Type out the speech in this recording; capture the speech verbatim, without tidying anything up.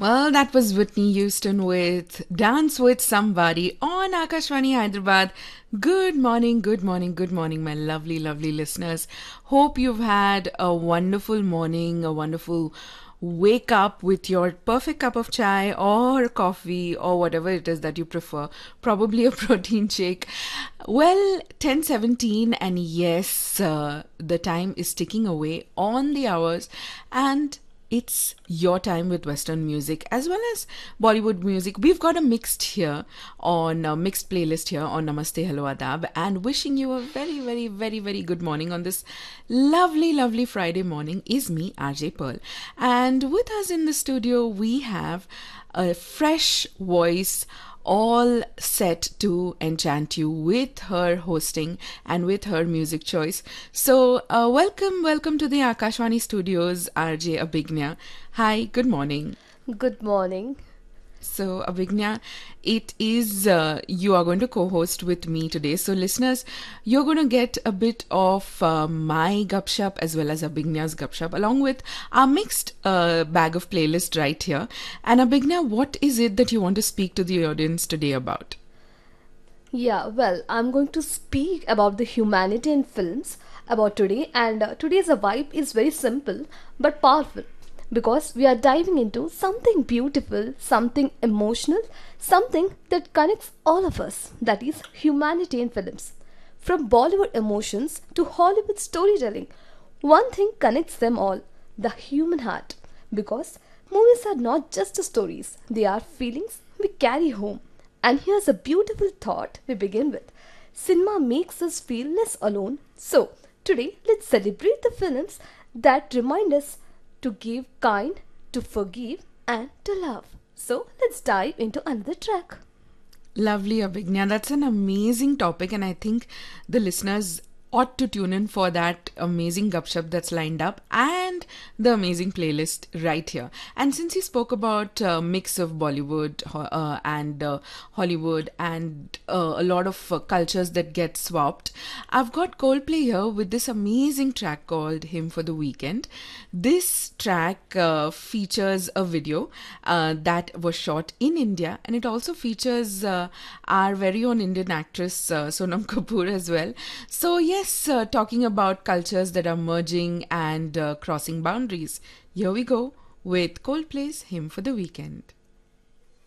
Well, that was Whitney Houston with Dance with Somebody on Akashvani Hyderabad. Good morning, good morning, good morning, my lovely, lovely listeners. Hope you've had a wonderful morning, a wonderful wake up with your perfect cup of chai or coffee or whatever it is that you prefer. Probably a protein shake. Well, ten seventeen, and yes, uh, the time is ticking away on the hours, and it's your time with Western music as well as Bollywood music. We've got a mixed here on a mixed playlist here on Namaste Hello Adab, and wishing you a very, very, very, very good morning on this lovely, lovely Friday morning is me, R J Pearl. And with us in the studio, we have a fresh voice all set to enchant you with her hosting and with her music choice. So, uh, welcome, welcome to the Akashvani Studios, R J Abhignya. Hi, good morning. Good morning. So, Abhignya, it is uh, you are going to co-host with me today. So, listeners, you're going to get a bit of uh, my gupshup as well as Abhignya's gupshup, along with our mixed uh, bag of playlist right here. And Abhignya, what is it that you want to speak to the audience today about? Yeah, well, I'm going to speak about the humanity in films about today, and uh, today's vibe is very simple but powerful because we are diving into something beautiful, something emotional, something that connects all of us, that is humanity in films. From Bollywood emotions to Hollywood storytelling, one thing connects them all: the human heart. Because movies are not just stories, they are feelings we carry home. And here's a beautiful thought we begin with: cinema makes us feel less alone. So, today, let's celebrate the films that remind us to give kind, to forgive, and to love. So, let's dive into another track. Lovely, Abhignya. That's an amazing topic, and I think the listeners ought to tune in for that amazing gupshup that's lined up and the amazing playlist right here. And since you spoke about a mix of Bollywood ho- uh, and uh, Hollywood and uh, a lot of uh, cultures that get swapped, I've got Coldplay here with this amazing track called Hymn for the Weekend. This track uh, features a video uh, that was shot in India, and it also features uh, our very own Indian actress uh, Sonam Kapoor as well. So, yes, uh, talking about cultures that are merging and uh, crossing boundaries. Here we go with Coldplay's Hymn for the Weekend.